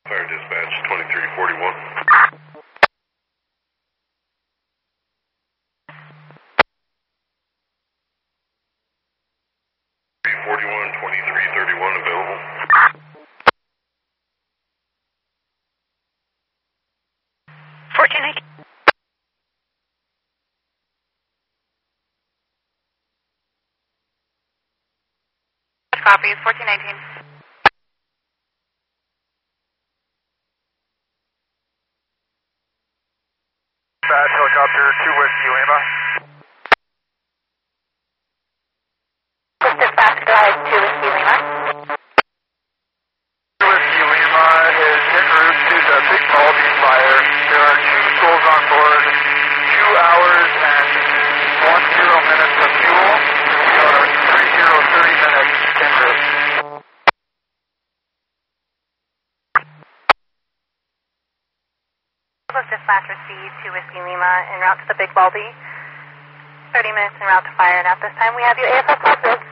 Fire dispatch 2341. 2331 available. Copy, 1419. Dispatch helicopter 2 Whiskey Lima. Dispatch, go ahead, 2 Whiskey Lima. 2 Whiskey Lima is en route to the Big Baldy fire. There are 2 souls on board, 2 hours and 10 minutes of fuel. We are 30 minutes en route. Dispatch received 2 Whiskey Lima en route to the Big Baldy. 30 minutes en route to fire, and at this time we have you AFS Los